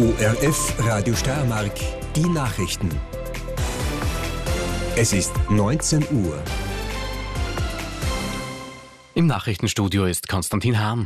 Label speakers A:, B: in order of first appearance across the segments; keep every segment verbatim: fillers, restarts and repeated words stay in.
A: O R F Radio Steiermark, die Nachrichten. Es ist neunzehn Uhr.
B: Im Nachrichtenstudio ist Konstantin Hahn.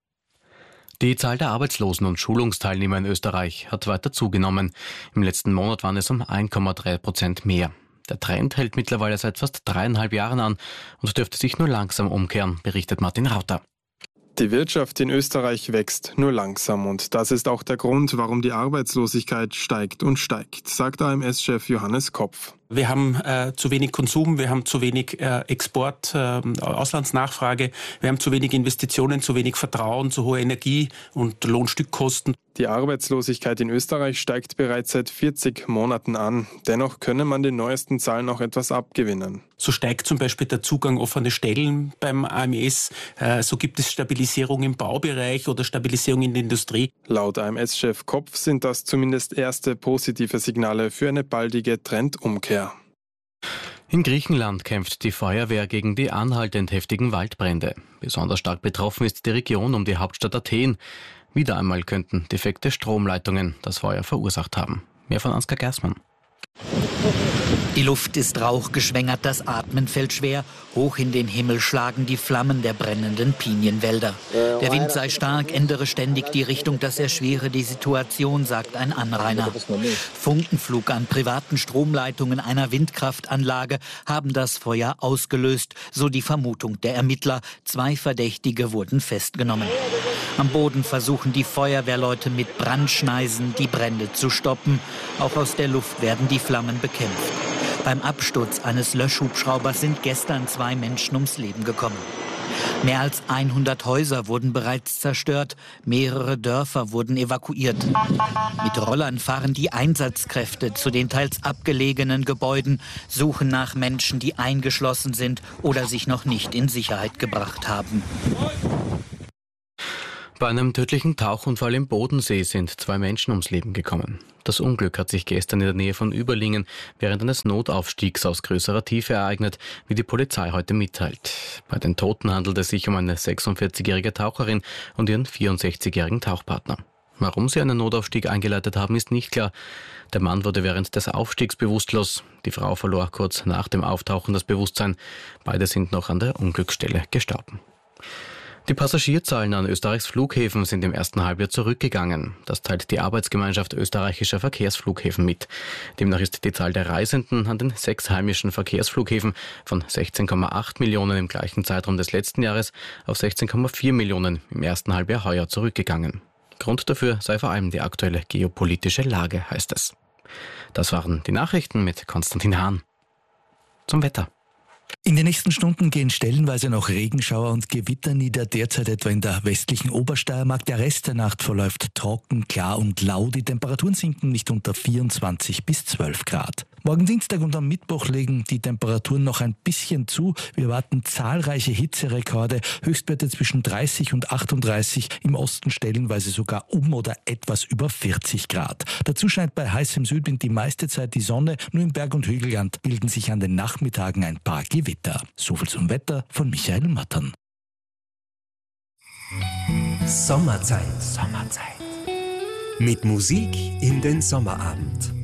B: Die Zahl der Arbeitslosen und Schulungsteilnehmer in Österreich hat weiter zugenommen. Im letzten Monat waren es um eins Komma drei Prozent mehr. Der Trend hält mittlerweile seit fast dreieinhalb Jahren an und dürfte sich nur langsam umkehren, berichtet Martin Rauter.
C: Die Wirtschaft in Österreich wächst nur langsam und das ist auch der Grund, warum die Arbeitslosigkeit steigt und steigt, sagt A M S-Chef Johannes Kopf.
D: Wir haben äh, zu wenig Konsum, wir haben zu wenig äh, Export, äh, Auslandsnachfrage, wir haben zu wenig Investitionen, zu wenig Vertrauen, zu hohe Energie- und Lohnstückkosten.
C: Die Arbeitslosigkeit in Österreich steigt bereits seit vierzig Monaten an. Dennoch könne man den neuesten Zahlen noch etwas abgewinnen.
D: So steigt zum Beispiel der Zugang offene Stellen beim A M S, äh, so gibt es Stabilisierung im Baubereich oder Stabilisierung in der Industrie.
C: Laut A M S-Chef Kopf sind das zumindest erste positive Signale für eine baldige Trendumkehr.
B: In Griechenland kämpft die Feuerwehr gegen die anhaltend heftigen Waldbrände. Besonders stark betroffen ist die Region um die Hauptstadt Athen. Wieder einmal könnten defekte Stromleitungen das Feuer verursacht haben. Mehr von Ansgar Gersmann.
E: Die Luft ist rauchgeschwängert, das Atmen fällt schwer. Hoch in den Himmel schlagen die Flammen der brennenden Pinienwälder. Der Wind sei stark, ändere ständig die Richtung, das erschwere die Situation, sagt ein Anrainer. Funkenflug an privaten Stromleitungen einer Windkraftanlage haben das Feuer ausgelöst, so die Vermutung der Ermittler. Zwei Verdächtige wurden festgenommen. Am Boden versuchen die Feuerwehrleute mit Brandschneisen die Brände zu stoppen. Auch aus der Luft werden die Flammen bekämpft. Beim Absturz eines Löschhubschraubers sind gestern zwei Menschen ums Leben gekommen. Mehr als hundert Häuser wurden bereits zerstört, mehrere Dörfer wurden evakuiert. Mit Rollern fahren die Einsatzkräfte zu den teils abgelegenen Gebäuden, suchen nach Menschen, die eingeschlossen sind oder sich noch nicht in Sicherheit gebracht haben.
B: Bei einem tödlichen Tauchunfall im Bodensee sind zwei Menschen ums Leben gekommen. Das Unglück hat sich gestern in der Nähe von Überlingen während eines Notaufstiegs aus größerer Tiefe ereignet, wie die Polizei heute mitteilt. Bei den Toten handelt es sich um eine sechsundvierzigjährige Taucherin und ihren vierundsechzigjährigen Tauchpartner. Warum sie einen Notaufstieg eingeleitet haben, ist nicht klar. Der Mann wurde während des Aufstiegs bewusstlos. Die Frau verlor kurz nach dem Auftauchen das Bewusstsein. Beide sind noch an der Unglücksstelle gestorben. Die Passagierzahlen an Österreichs Flughäfen sind im ersten Halbjahr zurückgegangen. Das teilt die Arbeitsgemeinschaft österreichischer Verkehrsflughäfen mit. Demnach ist die Zahl der Reisenden an den sechs heimischen Verkehrsflughäfen von sechzehn Komma acht Millionen im gleichen Zeitraum des letzten Jahres auf sechzehn Komma vier Millionen im ersten Halbjahr heuer zurückgegangen. Grund dafür sei vor allem die aktuelle geopolitische Lage, heißt es. Das waren die Nachrichten mit Konstantin Hahn. Zum Wetter.
F: In den nächsten Stunden gehen stellenweise noch Regenschauer und Gewitter nieder, derzeit etwa in der westlichen Obersteiermark. Der Rest der Nacht verläuft trocken, klar und lau. Die Temperaturen sinken nicht unter vierundzwanzig bis zwölf Grad. Morgen Dienstag und am Mittwoch legen die Temperaturen noch ein bisschen zu. Wir erwarten zahlreiche Hitzerekorde, Höchstwerte zwischen dreißig und achtunddreißig, im Osten stellenweise sogar um oder etwas über vierzig Grad. Dazu scheint bei heißem Südwind die meiste Zeit die Sonne, nur im Berg- und Hügelland bilden sich an den Nachmittagen ein paar Gewitter. Soviel zum Wetter von Michael Mattern.
A: Sommerzeit.
B: Sommerzeit.
A: Mit Musik in den Sommerabend.